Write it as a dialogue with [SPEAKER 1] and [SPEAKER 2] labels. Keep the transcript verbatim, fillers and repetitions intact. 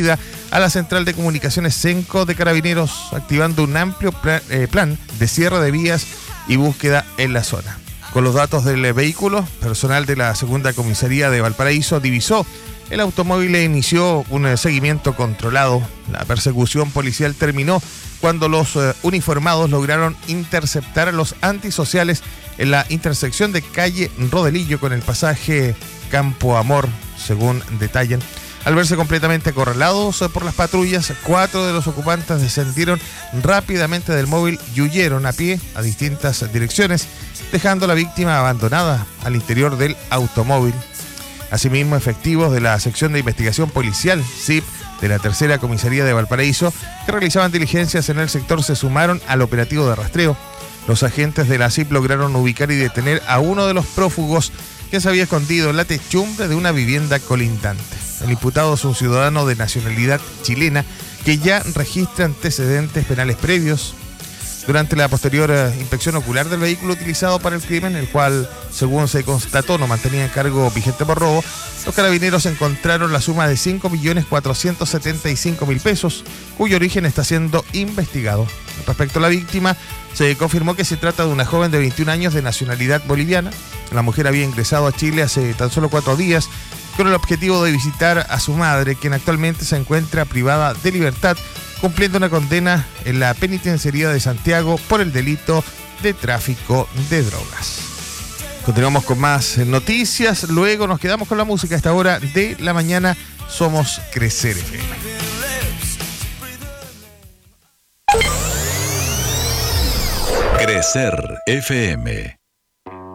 [SPEAKER 1] dirigida a la Central de Comunicaciones Senco de Carabineros, activando un amplio plan, eh, plan de cierre de vías y búsqueda en la zona. Con los datos del vehículo, personal de la Segunda Comisaría de Valparaíso divisó el automóvil e inició un seguimiento controlado. La persecución policial terminó cuando los eh, uniformados lograron interceptar a los antisociales en la intersección de calle Rodelillo con el pasaje Campo Amor, según detallan. Al verse completamente acorralados por las patrullas, cuatro de los ocupantes descendieron rápidamente del móvil y huyeron a pie a distintas direcciones, dejando a la víctima abandonada al interior del automóvil. Asimismo, efectivos de la sección de investigación policial, S I P, de la Tercera Comisaría de Valparaíso, que realizaban diligencias en el sector, se sumaron al operativo de rastreo. Los agentes de la S I P lograron ubicar y detener a uno de los prófugos que se había escondido en la techumbre de una vivienda colindante. El imputado es un ciudadano de nacionalidad chilena que ya registra antecedentes penales previos. Durante la posterior eh, inspección ocular del vehículo utilizado para el crimen, el cual, según se constató, no mantenía cargo vigente por robo, los carabineros encontraron la suma de cinco millones cuatrocientos setenta y cinco mil pesos, cuyo origen está siendo investigado. Respecto a la víctima, se confirmó que se trata de una joven de veintiún años de nacionalidad boliviana. La mujer había ingresado a Chile hace tan solo cuatro días con el objetivo de visitar a su madre, quien actualmente se encuentra privada de libertad, cumpliendo una condena en la penitenciaría de Santiago por el delito de tráfico de drogas. Continuamos con más noticias, luego nos quedamos con la música a esta hora de la mañana. Somos Crecer F M.
[SPEAKER 2] Crecer F M.